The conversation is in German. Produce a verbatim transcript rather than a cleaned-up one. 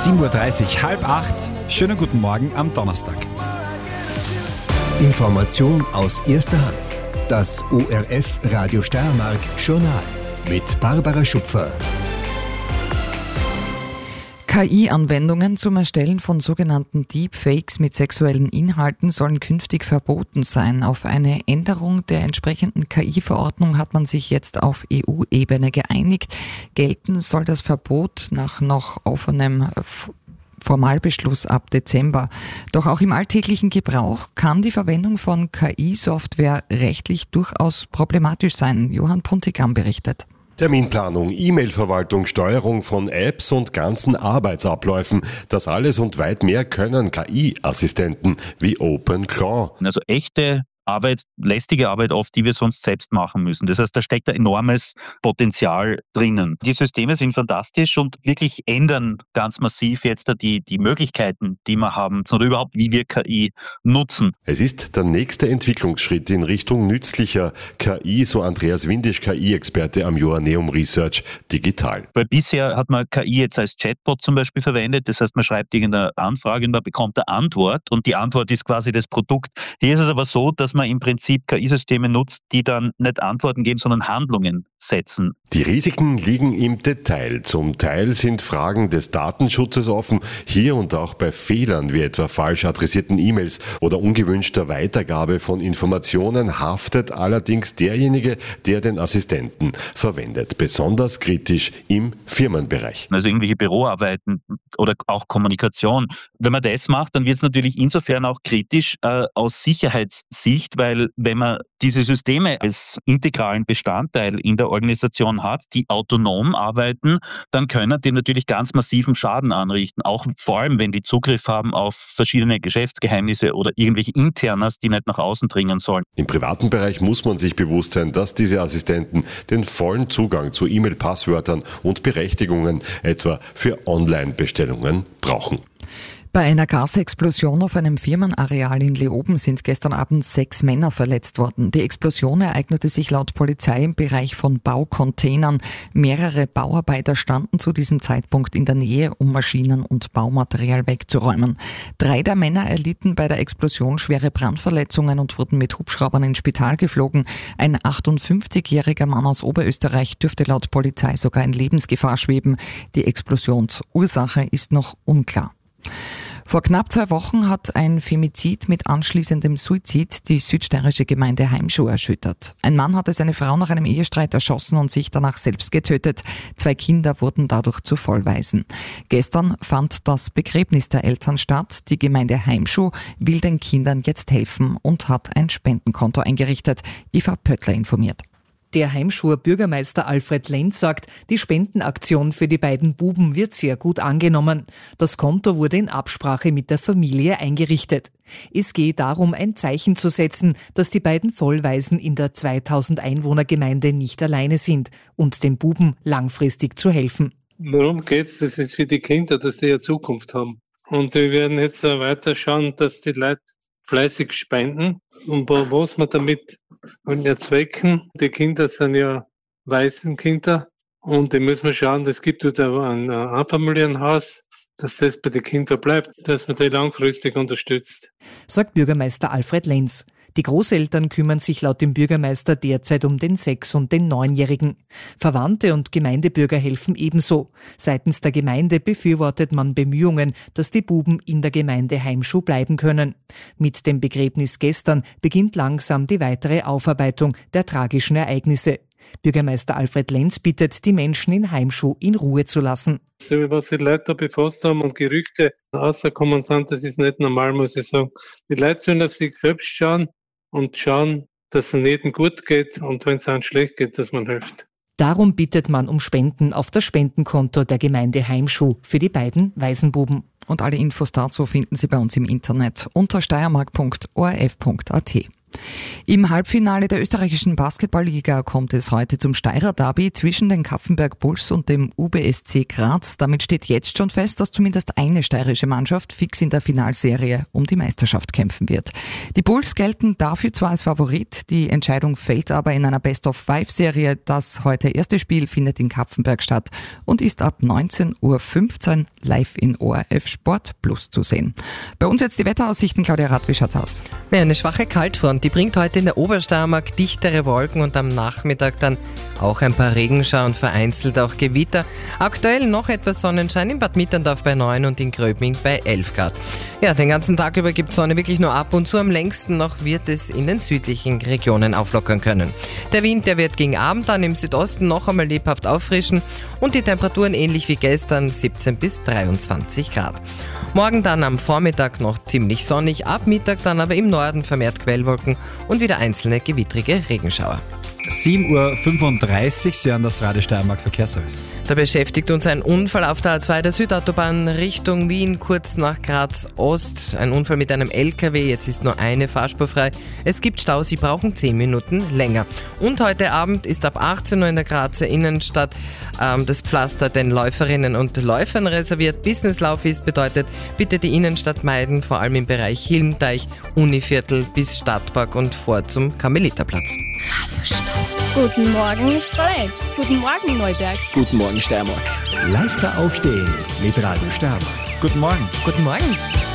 sieben Uhr dreißig, halb acht. Schönen guten Morgen am Donnerstag. Information aus erster Hand. Das O R F Radio Steiermark Journal mit Barbara Schupfer. K I-Anwendungen zum Erstellen von sogenannten Deepfakes mit sexuellen Inhalten sollen künftig verboten sein. Auf eine Änderung der entsprechenden K I-Verordnung hat man sich jetzt auf E U-Ebene geeinigt. Gelten soll das Verbot nach noch offenem Formalbeschluss ab Dezember. Doch auch im alltäglichen Gebrauch kann die Verwendung von K I-Software rechtlich durchaus problematisch sein. Johann Puntigam berichtet. Terminplanung, E-Mail-Verwaltung, Steuerung von Apps und ganzen Arbeitsabläufen. Das alles und weit mehr können K I-Assistenten wie OpenClaw. Also echte Arbeit, lästige Arbeit oft, die wir sonst selbst machen müssen. Das heißt, da steckt ein enormes Potenzial drinnen. Die Systeme sind fantastisch und wirklich ändern ganz massiv jetzt die, die Möglichkeiten, die wir haben, oder überhaupt, wie wir K I nutzen. Es ist der nächste Entwicklungsschritt in Richtung nützlicher K I, so Andreas Windisch, K I-Experte am Joanneum Research Digital. Weil bisher hat man K I jetzt als Chatbot zum Beispiel verwendet. Das heißt, man schreibt irgendeine Anfrage und man bekommt eine Antwort und die Antwort ist quasi das Produkt. Hier ist es aber so, dass man im Prinzip K I-Systeme nutzt, die dann nicht Antworten geben, sondern Handlungen setzen. Die Risiken liegen im Detail. Zum Teil sind Fragen des Datenschutzes offen, hier und auch bei Fehlern wie etwa falsch adressierten E-Mails oder ungewünschter Weitergabe von Informationen haftet allerdings derjenige, der den Assistenten verwendet. Besonders kritisch im Firmenbereich. Also irgendwelche Büroarbeiten oder auch Kommunikation. Wenn man das macht, dann wird es natürlich insofern auch kritisch äh, aus Sicherheitssicht, weil wenn man diese Systeme als integralen Bestandteil in der Organisation hat, die autonom arbeiten, dann können die natürlich ganz massiven Schaden anrichten, auch vor allem, wenn die Zugriff haben auf verschiedene Geschäftsgeheimnisse oder irgendwelche Internas, die nicht nach außen dringen sollen. Im privaten Bereich muss man sich bewusst sein, dass diese Assistenten den vollen Zugang zu E-Mail-Passwörtern und Berechtigungen etwa für Online-Bestellungen brauchen. Bei einer Gasexplosion auf einem Firmenareal in Leoben sind gestern Abend sechs Männer verletzt worden. Die Explosion ereignete sich laut Polizei im Bereich von Baucontainern. Mehrere Bauarbeiter standen zu diesem Zeitpunkt in der Nähe, um Maschinen und Baumaterial wegzuräumen. Drei der Männer erlitten bei der Explosion schwere Brandverletzungen und wurden mit Hubschraubern ins Spital geflogen. Ein achtundfünfzigjähriger Mann aus Oberösterreich dürfte laut Polizei sogar in Lebensgefahr schweben. Die Explosionsursache ist noch unklar. Vor knapp zwei Wochen hat ein Femizid mit anschließendem Suizid die südsteirische Gemeinde Heimschuh erschüttert. Ein Mann hatte seine Frau nach einem Ehestreit erschossen und sich danach selbst getötet. Zwei Kinder wurden dadurch zu Vollwaisen. Gestern fand das Begräbnis der Eltern statt. Die Gemeinde Heimschuh will den Kindern jetzt helfen und hat ein Spendenkonto eingerichtet. Eva Pöttler informiert. Der Heimschuher Bürgermeister Alfred Lenz sagt, die Spendenaktion für die beiden Buben wird sehr gut angenommen. Das Konto wurde in Absprache mit der Familie eingerichtet. Es geht darum, ein Zeichen zu setzen, dass die beiden Vollwaisen in der zweitausend Einwohner Gemeinde nicht alleine sind und den Buben langfristig zu helfen. Worum geht's? Das ist für die Kinder, dass sie eine Zukunft haben. Und wir werden jetzt weiter schauen, dass die Leute fleißig spenden. Und was wir damit erzwecken, die Kinder sind ja Waisenkinder und die müssen wir schauen, es gibt wieder ein Einfamilienhaus, dass das bei den Kindern bleibt, dass man die langfristig unterstützt. Sagt Bürgermeister Alfred Lenz. Die Großeltern kümmern sich laut dem Bürgermeister derzeit um den Sechs- und den Neunjährigen. Verwandte und Gemeindebürger helfen ebenso. Seitens der Gemeinde befürwortet man Bemühungen, dass die Buben in der Gemeinde Heimschuh bleiben können. Mit dem Begräbnis gestern beginnt langsam die weitere Aufarbeitung der tragischen Ereignisse. Bürgermeister Alfred Lenz bittet die Menschen in Heimschuh in Ruhe zu lassen. So wie was die Leute da befasst haben und Gerüchte rausgekommen sind, das ist nicht normal, muss ich sagen. Die Leute sollen auf sich selbst schauen und schauen, dass es jedem gut geht und wenn es einem schlecht geht, dass man hilft. Darum bittet man um Spenden auf das Spendenkonto der Gemeinde Heimschuh für die beiden Waisenbuben. Und alle Infos dazu finden Sie bei uns im Internet unter steiermark punkt o r f punkt a t. Im Halbfinale der österreichischen Basketballliga kommt es heute zum Steirer Derby zwischen den Kapfenberg Bulls und dem U B S C Graz. Damit steht jetzt schon fest, dass zumindest eine steirische Mannschaft fix in der Finalserie um die Meisterschaft kämpfen wird. Die Bulls gelten dafür zwar als Favorit, die Entscheidung fällt aber in einer Best-of-Five-Serie. Das heute erste Spiel findet in Kapfenberg statt und ist ab neunzehn Uhr fünfzehn live in O R F Sport Plus zu sehen. Bei uns jetzt die Wetteraussichten. Claudia Rath, wie schaut's aus? Ja, eine schwache Kaltfront, die bringt heute in der Obersteiermark dichtere Wolken und am Nachmittag dann auch ein paar Regenschauer und vereinzelt auch Gewitter. Aktuell noch etwas Sonnenschein in Bad Mitterndorf bei neun und in Gröbming bei elf Grad. Ja, den ganzen Tag über gibt Sonne wirklich nur ab und zu. Am längsten noch wird es in den südlichen Regionen auflockern können. Der Wind, der wird gegen Abend dann im Südosten noch einmal lebhaft auffrischen und die Temperaturen ähnlich wie gestern siebzehn bis dreiundzwanzig Grad. Morgen dann am Vormittag noch ziemlich sonnig, ab Mittag dann aber im Norden vermehrt Quellwolken und wieder einzelne gewittrige Regenschauer. sieben Uhr fünfunddreißig, Sie hören das Radio Steiermark Verkehrsservice. Da beschäftigt uns ein Unfall auf der A zwei der Südautobahn Richtung Wien, kurz nach Graz Ost. Ein Unfall mit einem L K W, jetzt ist nur eine Fahrspur frei. Es gibt Stau, Sie brauchen zehn Minuten länger. Und heute Abend ist ab achtzehn Uhr in der Grazer Innenstadt ähm, das Pflaster den Läuferinnen und Läufern reserviert. Businesslauf ist bedeutet, bitte die Innenstadt meiden, vor allem im Bereich Hilmteich, Univiertel bis Stadtpark und vor zum Karmeliterplatz. Guten Morgen, Streit. Guten Morgen, Neuberg. Guten Morgen, Steiermark. Leichter aufstehen mit Radio Steiermark. Guten Morgen. Guten Morgen.